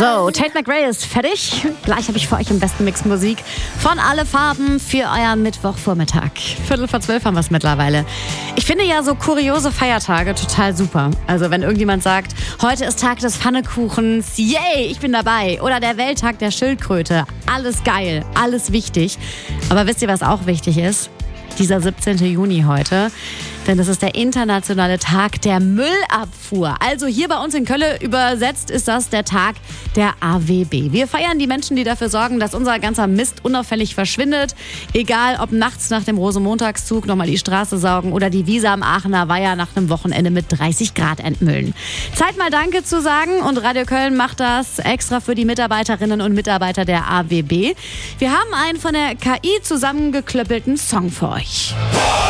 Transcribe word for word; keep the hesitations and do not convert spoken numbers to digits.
So, Tate McRae ist fertig. Gleich habe ich für euch im besten Mix Musik von Alle Farben für euren Mittwochvormittag. Viertel vor zwölf haben wir es mittlerweile. Ich finde ja so kuriose Feiertage total super. Also wenn irgendjemand sagt, heute ist Tag des Pfannekuchens, yay, ich bin dabei. Oder der Welttag der Schildkröte. Alles geil, alles wichtig. Aber wisst ihr, was auch wichtig ist? Dieser siebzehnten Juni heute. Denn das ist der internationale Tag der Müllabfuhr. Also hier bei uns in Köln übersetzt ist das der Tag der A W B. Wir feiern die Menschen, die dafür sorgen, dass unser ganzer Mist unauffällig verschwindet. Egal, ob nachts nach dem Rosenmontagszug nochmal die Straße saugen oder die Wiese am Aachener Weiher nach einem Wochenende mit dreißig Grad entmüllen. Zeit mal Danke zu sagen und Radio Köln macht das extra für die Mitarbeiterinnen und Mitarbeiter der A W B. Wir haben einen von der K I zusammengeklöppelten Song für euch.